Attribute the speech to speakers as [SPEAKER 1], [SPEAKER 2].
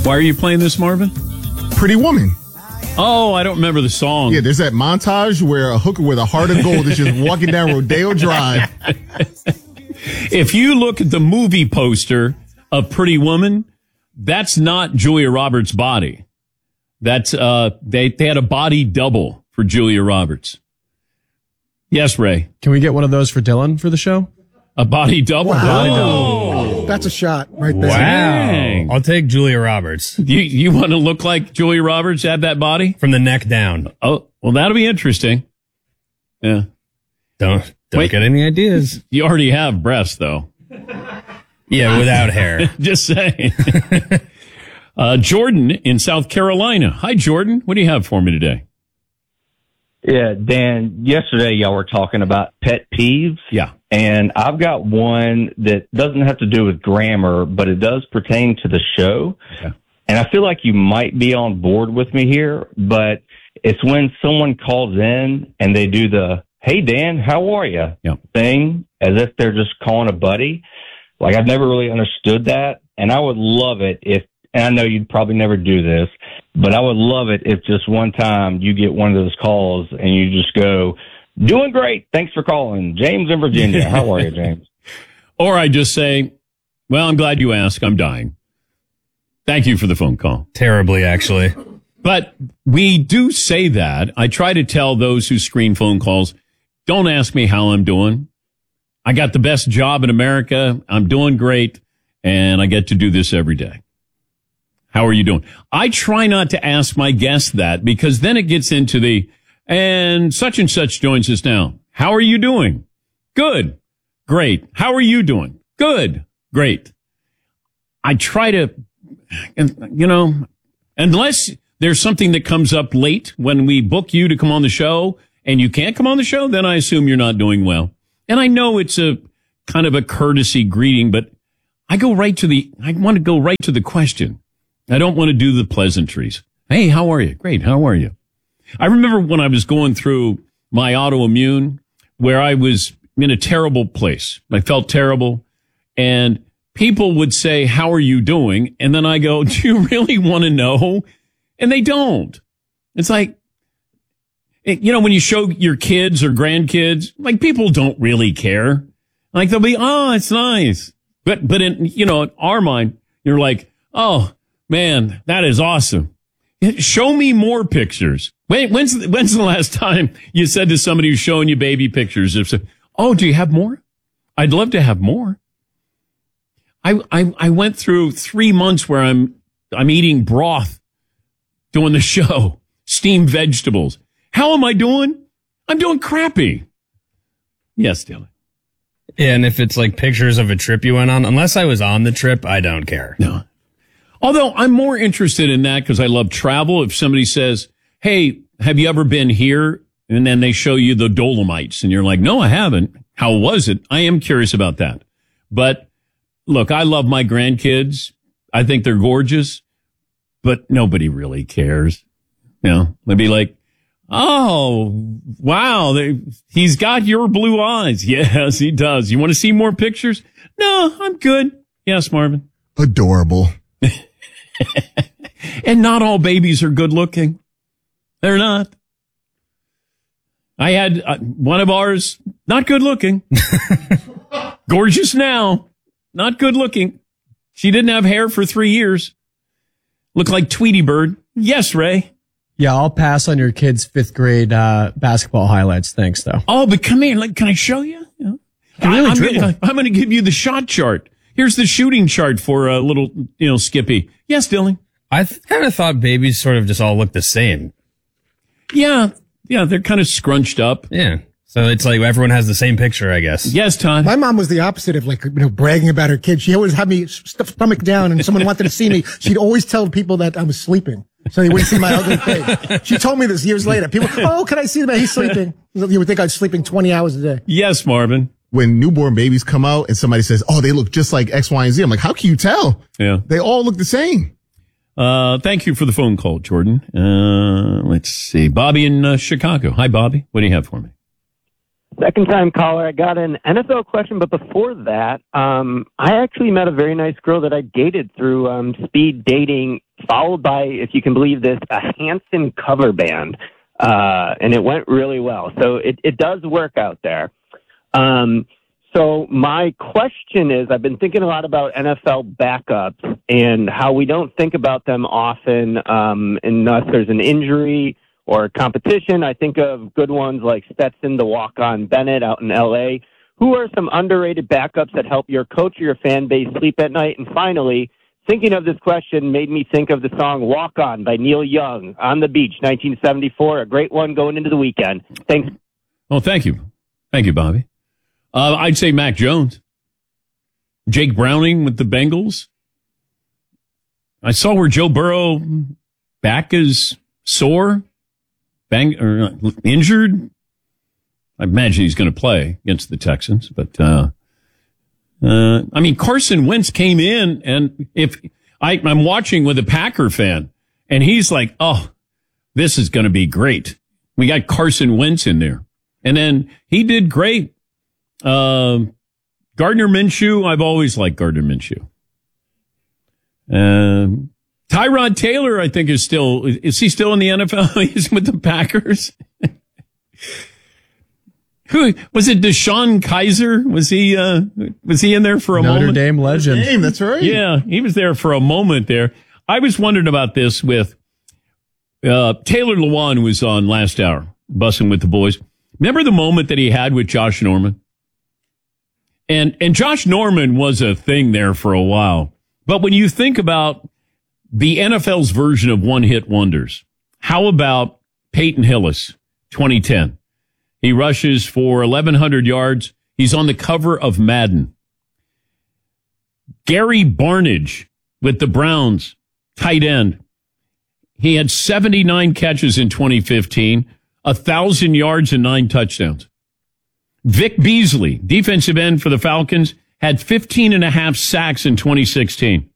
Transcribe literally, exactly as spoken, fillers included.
[SPEAKER 1] Why are you playing this, Marvin?
[SPEAKER 2] Pretty Woman.
[SPEAKER 1] Oh, I don't remember the song.
[SPEAKER 2] Yeah, there's that montage where a hooker with a heart of gold is just walking down Rodeo Drive.
[SPEAKER 1] If you look at the movie poster of Pretty Woman, that's not Julia Roberts' body. That's uh, they they had a body double for Julia Roberts. Yes, Ray.
[SPEAKER 3] Can we get one of those for Dylan for the show?
[SPEAKER 1] A body double.
[SPEAKER 4] Wow.
[SPEAKER 1] Body double.
[SPEAKER 4] That's a shot right there.
[SPEAKER 5] Wow.
[SPEAKER 1] Dang.
[SPEAKER 5] I'll take Julia Roberts.
[SPEAKER 1] You you want to look like Julia Roberts? Have that body
[SPEAKER 5] From the neck down.
[SPEAKER 1] Oh, well, that'll be interesting. Yeah.
[SPEAKER 5] Don't, don't
[SPEAKER 1] Wait.
[SPEAKER 5] get any ideas.
[SPEAKER 1] You already have breasts, though.
[SPEAKER 5] Yeah, without hair.
[SPEAKER 1] Just saying. uh, Jordan in South Carolina. Hi, Jordan. What do you have for me today?
[SPEAKER 6] Yeah, Dan, yesterday y'all were talking about pet peeves.
[SPEAKER 1] Yeah.
[SPEAKER 6] And I've got one that doesn't have to do with grammar, but it does pertain to the show.
[SPEAKER 1] Okay.
[SPEAKER 6] And I feel like you might be on board with me here, but it's when someone calls in and they do the, hey, Dan, how are you?
[SPEAKER 1] Yeah.
[SPEAKER 6] thing, as if they're just calling a buddy. Like, I've never really understood that. And I would love it if, and I know you'd probably never do this, but I would love it if just one time you get one of those calls and you just go, doing great. Thanks for calling. James in Virginia. How are you, James?
[SPEAKER 1] Or I just say, well, I'm glad you asked. I'm dying. Thank you for the phone call.
[SPEAKER 5] Terribly, actually.
[SPEAKER 1] But we do say that. I try to tell those who screen phone calls, don't ask me how I'm doing. I got the best job in America. I'm doing great. And I get to do this every day. How are you doing? I try not to ask my guests that because then it gets into the, and such and such joins us now. How are you doing? Good. Great. How are you doing? Good. Great. I try to, you know, unless there's something that comes up late when we book you to come on the show and you can't come on the show, then I assume you're not doing well. And I know it's a kind of a courtesy greeting, but I go right to the, I want to go right to the question. I don't want to do the pleasantries. Hey, how are you? Great. How are you? I remember when I was going through my autoimmune where I was in a terrible place. I felt terrible and people would say, how are you doing? And then I go, do you really want to know? And they don't. It's like, you know, when you show your kids or grandkids, like people don't really care. Like they'll be, oh, it's nice. But, but in, you know, in our mind, you're like, oh man, that is awesome. Show me more pictures. Wait, when's, when's the last time you said to somebody who's showing you baby pictures, if, oh, do you have more? I'd love to have more. I, I, I went through three months where I'm, I'm eating broth doing the show, steamed vegetables. How am I doing? I'm doing crappy. Yes, Dylan.
[SPEAKER 5] Yeah, and if it's like pictures of a trip you went on, unless I was on the trip, I don't care.
[SPEAKER 1] No. Although I'm more interested in that because I love travel. If somebody says, hey, have you ever been here? And then they show you the Dolomites and you're like, no, I haven't. How was it? I am curious about that. But look, I love my grandkids. I think they're gorgeous, but nobody really cares. You know, they'd be like, oh, wow, they, he's got your blue eyes. Yes, he does. You want to see more pictures? No, I'm good. Yes, Marvin.
[SPEAKER 2] Adorable.
[SPEAKER 1] And not all babies are good looking. They're not. I had uh, one of ours, not good looking. Gorgeous now, not good looking. She didn't have hair for three years. Looked like Tweety Bird. Yes, Ray.
[SPEAKER 3] Yeah, I'll pass on your kid's fifth grade uh, basketball highlights. Thanks, though.
[SPEAKER 1] Oh, but come here. Like, can I show you? Yeah.
[SPEAKER 3] Can really
[SPEAKER 1] I, I'm,
[SPEAKER 3] dribble.
[SPEAKER 1] gonna, I'm going to give you the shot chart. Here's the shooting chart for a little, you know, Skippy. Yes, Dylan.
[SPEAKER 5] I th- kind of thought babies sort of just all look the same.
[SPEAKER 1] Yeah. Yeah, they're kind of scrunched up.
[SPEAKER 5] Yeah. So it's like everyone has the same picture, I guess.
[SPEAKER 1] Yes, Todd.
[SPEAKER 4] My mom was the opposite of like, you know, bragging about her kids. She always had me st- stomach down and someone wanted to see me. She'd always tell people that I was sleeping so they wouldn't see my ugly face. She told me this years later. People, oh, can I see him? He's sleeping. You would think I was sleeping twenty hours a day.
[SPEAKER 1] Yes, Marvin.
[SPEAKER 2] When newborn babies come out and somebody says, oh, they look just like X, Y, and Z. I'm like, how can you tell?
[SPEAKER 1] Yeah.
[SPEAKER 2] They all look the same.
[SPEAKER 1] Uh, thank you for the phone call, Jordan. Uh, let's see. Bobby in uh, Chicago. Hi, Bobby. What do you have for me?
[SPEAKER 7] Second time caller. I got an N F L question, but before that, um, I actually met a very nice girl that I dated through um, speed dating, followed by, if you can believe this, a Hanson cover band. Uh, and it went really well. So it, it does work out there. Um, so my question is, I've been thinking a lot about N F L backups and how we don't think about them often um, unless there's an injury or competition. I think of good ones like Stetson, the walk-on Bennett out in L A. Who are some underrated backups that help your coach or your fan base sleep at night? And finally, thinking of this question made me think of the song Walk On by Neil Young, On the Beach, nineteen seventy-four, a great one going into the weekend. Thanks.
[SPEAKER 1] Well, thank you. Thank you, Bobby. Uh, I'd say Mac Jones. Jake Browning with the Bengals. I saw where Joe Burrow back is sore. Bang, or uh, injured. I imagine he's going to play against the Texans, but uh, uh, I mean Carson Wentz came in, and if I, I'm watching with a Packer fan, and he's like, "Oh, this is going to be great." We got Carson Wentz in there, and then he did great. Uh, Gardner Minshew, I've always liked Gardner Minshew. Um. Tyrod Taylor, I think, is still, is he still in the N F L? He's with the Packers. Who was it? Deshaun Kaiser? Was he, uh, was he in there for a
[SPEAKER 3] Notre
[SPEAKER 1] moment?
[SPEAKER 3] Notre Dame legend.
[SPEAKER 2] Dame, that's right.
[SPEAKER 1] Yeah, he was there for a moment there. I was wondering about this with, uh, Taylor Lewan, who was on last hour, bussing with the boys. Remember the moment that he had with Josh Norman? And, and Josh Norman was a thing there for a while. But when you think about the N F L's version of one-hit wonders, how about Peyton Hillis, twenty ten? He rushes for eleven hundred yards. He's on the cover of Madden. Gary Barnidge with the Browns, tight end. He had seventy-nine catches in twenty fifteen, one thousand yards and nine touchdowns. Vic Beasley, defensive end for the Falcons, had fifteen and a half sacks in twenty sixteen.